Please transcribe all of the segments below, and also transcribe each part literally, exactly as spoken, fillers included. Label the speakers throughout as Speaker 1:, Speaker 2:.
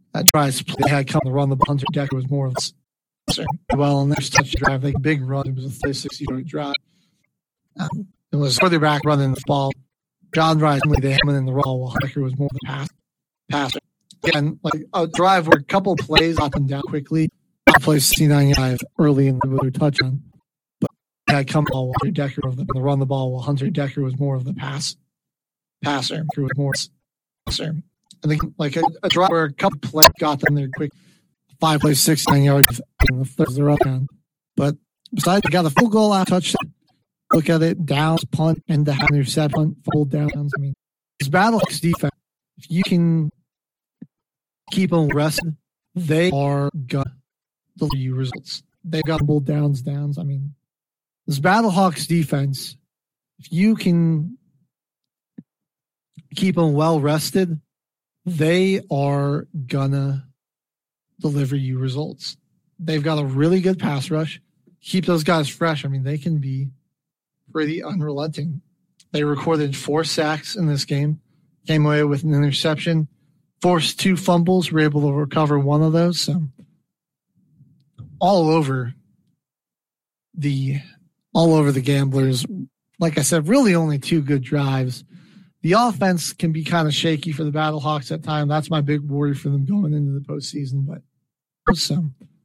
Speaker 1: that tries play they had come to run the ball. Hunter Decker was more of a well, and next touch drive, like big run. It was a thirty-six-yard drive. Um, it was quarterback running the ball. John Rice, they had him in the role while Decker was more of a pass, passer. Again, like a drive where a couple of plays up and down quickly. Play sixty-nine yards early in the with their touchdown. But they had come ball while Hunter Decker was the run the ball while Hunter Decker was more of the pass passer. He was more passer. I think like a, a drive where a couple plays got them there quick. Five plays, sixty-nine yards in the third they're up down. But besides, they got a full goal out touchdown. Look at it, downs, punt, and the intercept, punt, full downs. I mean, this Battlehawks defense, if you can keep them rested, they are going to deliver you results. They've got full downs, downs. I mean, this Battlehawks defense, if you can keep them well rested, they are going to deliver you results. They've got a really good pass rush. Keep those guys fresh. I mean, they can be pretty unrelenting. They recorded four sacks in this game, came away with an interception, forced two fumbles, were able to recover one of those. So all over the all over the Gamblers. Like I said, really only two good drives. The offense can be kind of shaky for the Battlehawks at times. That's my big worry for them going into the postseason. But so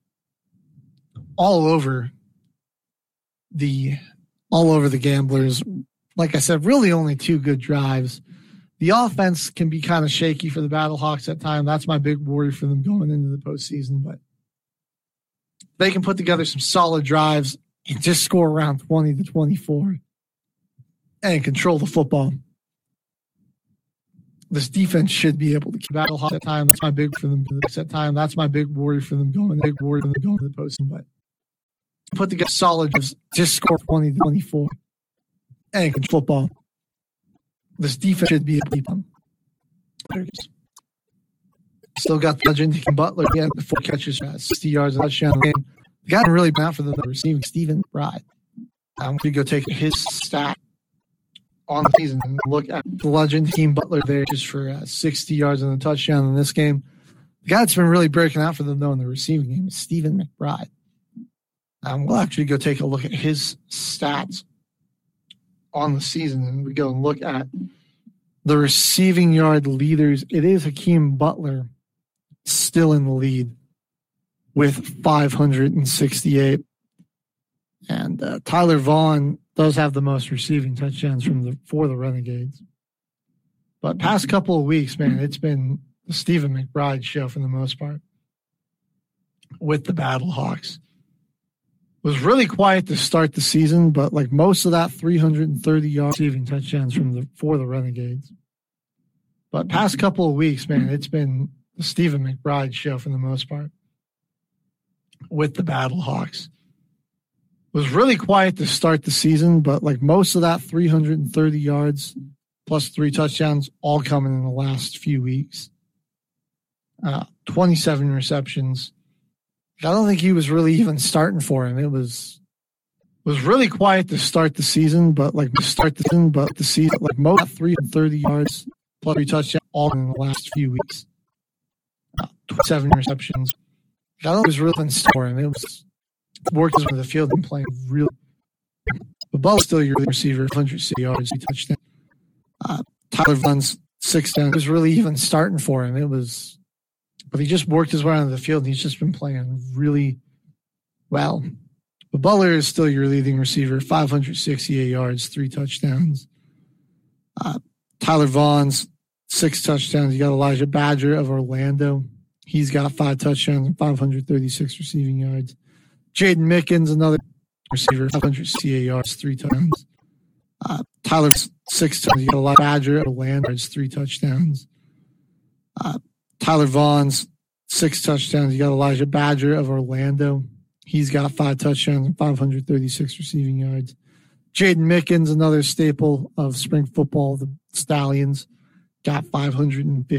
Speaker 1: all over the all over the Gamblers. Like I said, really only two good drives. The offense can be kind of shaky for the Battlehawks at times. That's my big worry for them going into the postseason. But they can put together some solid drives and just score around twenty to twenty-four and control the football. This defense should be able to keep Battlehawks at times. That's my big for them at time. That's my big worry for them going. Big worry for them going to the postseason. But put together solid drives, just score twenty to twenty-four and control football. This defense should be able to keep them. Still got the legend Hakeem Butler. He had four catches, uh, sixty yards, and touchdown. The guy really bad for the receiving, Stephen McBride. Um, we go take his stat on the season and look at the legend Hakeem Butler there just for uh, sixty yards and a touchdown in this game. The guy that's been really breaking out for them, though, in the receiving game is Stephen McBride. Um, we'll actually go take a look at his stats on the season, and we go and look at the receiving yard leaders. It is Hakeem Butler still in the lead with five hundred sixty-eight. And uh, Tyler Vaughn does have the most receiving touchdowns from the for the Renegades. But past couple of weeks, man, it's been the Stephen McBride show for the most part with the Battlehawks. It was really quiet to start the season, but like most of that three hundred thirty yard receiving touchdowns from the for the Renegades. But past couple of weeks, man, it's been the Stephen McBride show for the most part with the Battlehawks. It was really quiet to start the season, but like most of that three hundred thirty yards plus three touchdowns all coming in the last few weeks. Uh, twenty-seven receptions. I don't think he was really even starting for him. It was it was really quiet to start the season, but like to start the season, but the season like most three hundred thirty yards plus three touchdowns all in the last few weeks. Uh, twenty-seven receptions. I don't think it was really even starting for him. It was worked his way to the field and playing really. But Ball's still your receiver, one hundred sixty yards, he touchdown. Uh, Tyler Vaughn's six down. It was really even starting for him. It was. But he just worked his way onto the field, and he's just been playing really well. But Butler is still your leading receiver, five hundred sixty-eight yards, three touchdowns. Uh, Tyler Vaughn's six touchdowns. You got Elijah Badger of Orlando. He's got five touchdowns and five hundred thirty-six receiving yards. Jaden Mickens, another receiver, five hundred sixty-eight yards, three touchdowns. Uh, Tyler's six touchdowns. You got Elijah Badger of Orlando, three touchdowns. Uh, Tyler Vaughn's six touchdowns. You got Elijah Badger of Orlando. He's got five touchdowns and five hundred thirty-six receiving yards. Jaden Mickens, another staple of spring football, the Stallions, got five hundred fifty